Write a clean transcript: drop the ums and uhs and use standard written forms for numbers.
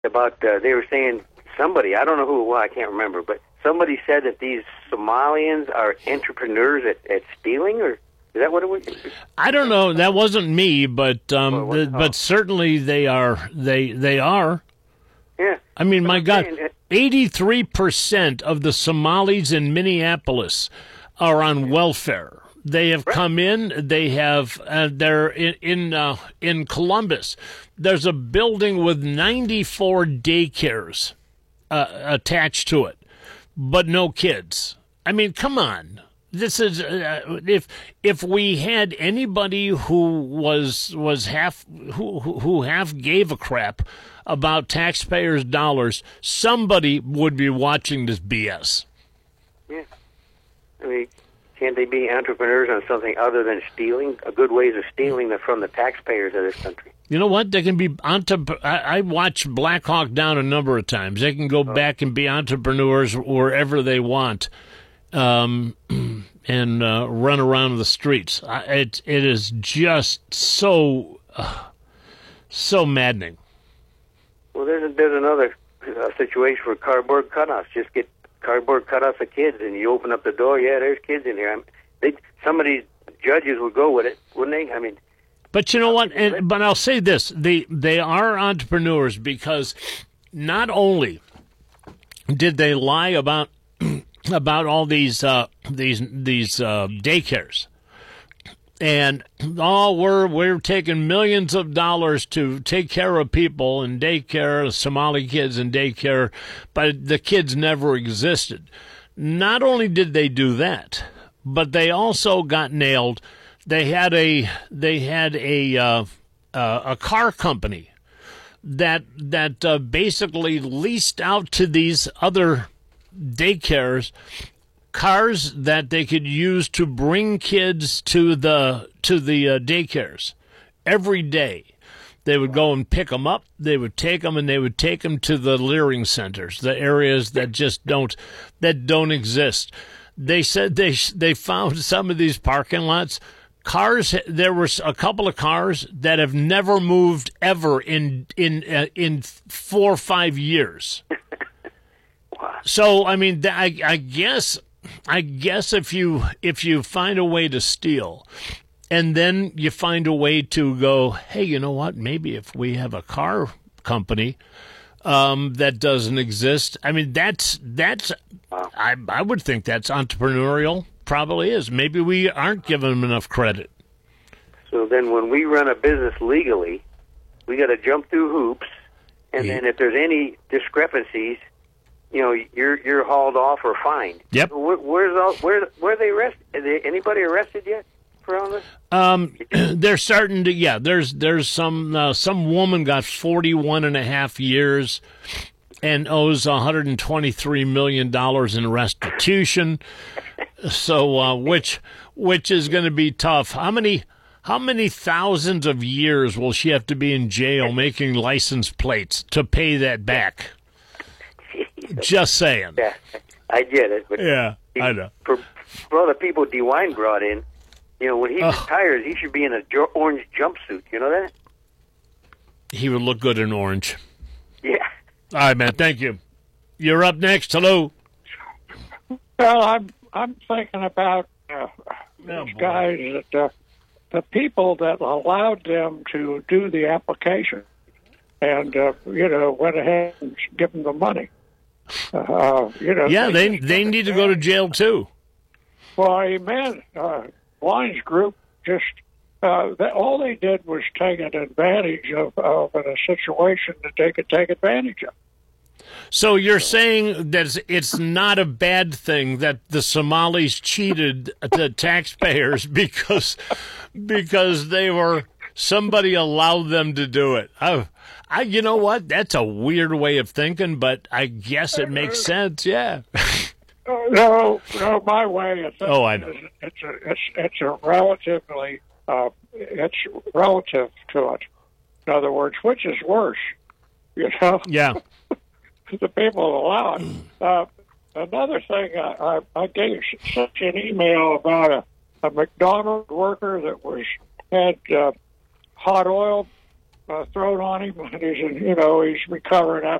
about they were saying somebody, I don't know who it was, I can't remember, but somebody said that these Somalians are entrepreneurs at stealing, or is that what it was? I don't know. That wasn't me, but but certainly they are. They are. Yeah. I mean, my God, 83% of the Somalis in Minneapolis are on welfare. They have come in. They have. They're in Columbus. There's a building with 94 daycares attached to it, but no kids. I mean, come on. This is if we had anybody who was half who half gave a crap about taxpayers' dollars, somebody would be watching this BS. Yeah, I mean, can't they be entrepreneurs on something other than stealing? A good ways of stealing from the taxpayers of this country. You know what? They can be I watched Black Hawk Down a number of times. They can go back and be entrepreneurs wherever they want. And run around the streets. It is just so maddening. Well, there's another situation for cardboard cutoffs. Just get cardboard cutoffs of kids, and you open up the door. Yeah, there's kids in here. Some of these judges would go with it, wouldn't they? I mean, but you know what? But I'll say this: they are entrepreneurs because not only did they lie about all these daycares, and we're taking millions of dollars to take care of people in daycare, Somali kids in daycare, but the kids never existed. Not only did they do that, but they also got nailed. They had a car company that basically leased out to these other daycares cars that they could use to bring kids to the daycares every day. They would go and pick them up. They would take them and they would take them to the Leering centers, the areas that just don't exist. They said they found some of these parking lots. Cars. There were a couple of cars that have never moved ever in 4 or 5 years. So I mean, I guess if you find a way to steal, and then you find a way to go, hey, you know what? Maybe if we have a car company that doesn't exist, I mean, that's I would think that's entrepreneurial. Probably is. Maybe we aren't giving them enough credit. So then, when we run a business legally, we got to jump through hoops, and then if there's any discrepancies, you know, you're hauled off or fined. Yep. Where are they arrested? Anybody arrested yet for all this? They're starting to. Yeah, there's some woman got 41 and a half years and owes $123 million in restitution. So which is going to be tough. How many thousands of years will she have to be in jail making license plates to pay that back? Just saying. Yeah, I get it. But yeah, I know. For all the people DeWine brought in, you know, when he retires, he should be in an orange jumpsuit. You know that? He would look good in orange. Yeah. All right, man. Thank you. You're up next. Hello. Well, I'm thinking about these guys that the people that allowed them to do the application and went ahead and give them the money. Yeah, they need to go to jail too. Well, amen. Wine's group just all they did was take an advantage of a situation that they could take advantage of. So you're saying that it's not a bad thing that the Somalis cheated the taxpayers because somebody allowed them to do it. You know what? That's a weird way of thinking, but I guess it makes sense. Yeah. No, my way of thinking. Oh, I know. It's a relatively it's relative to it. In other words, which is worse? You know. Yeah. The people allow it. Another thing, I gave such an email about a McDonald's worker that had hot oil thrown on him, and he's recovering